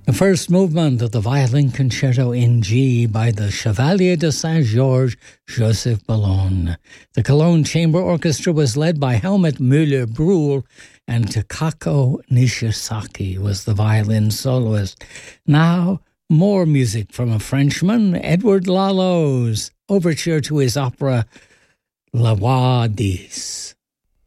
The first movement of the Violin Concerto in G by the Chevalier de Saint-Georges, Joseph Boulogne. The Cologne Chamber Orchestra was led by Helmut Müller-Brühl, and Takako Nishizaki was the violin soloist. Now, more music from a Frenchman, Edouard Lalo's overture to his opera La Voix 10.